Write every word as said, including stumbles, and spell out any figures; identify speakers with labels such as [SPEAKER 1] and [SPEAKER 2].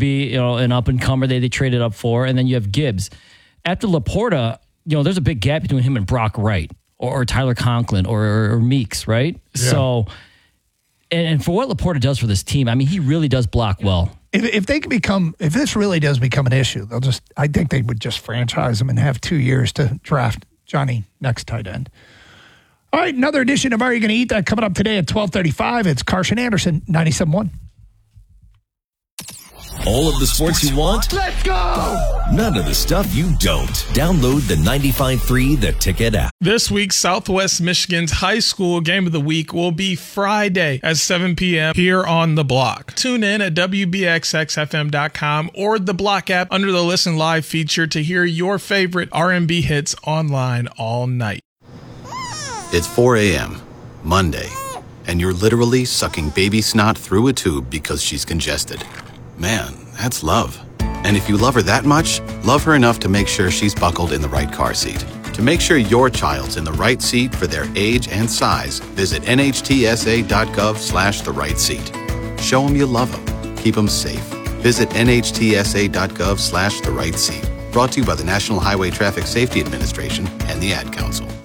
[SPEAKER 1] be, you know, an up-and-comer they, they traded up for, and then you have Gibbs. After Laporta, you know, there's a big gap between him and Brock Wright or, or Tyler Conklin or, or, or Meeks, right? Yeah. So, and, and for what Laporta does for this team, I mean, he really does block well.
[SPEAKER 2] If, if they can become, if this really does become an issue, they'll just, I think they would just franchise him and have two years to draft Johnny next tight end. All right, another edition of Are You Going to Eat That coming up today at twelve thirty-five. It's Carson Anderson, ninety-seven point one.
[SPEAKER 3] All of the sports you want?
[SPEAKER 2] Let's go!
[SPEAKER 3] None of the stuff you don't. Download the ninety-five point three The Ticket app.
[SPEAKER 4] This week, Southwest Michigan's high school game of the week will be Friday at seven p.m. here on The Block. Tune in at W B X X F M dot com or the Block app under the Listen Live feature to hear your favorite R and B hits online all night.
[SPEAKER 5] It's four a.m., Monday, and you're literally sucking baby snot through a tube because she's congested. Man, that's love. And if you love her that much, love her enough to make sure she's buckled in the right car seat. To make sure your child's in the right seat for their age and size, visit N H T S A dot gov slash the right seat. Show them you love them. Keep them safe. Visit N H T S A dot gov slash the right seat. Brought to you by the National Highway Traffic Safety Administration and the Ad Council.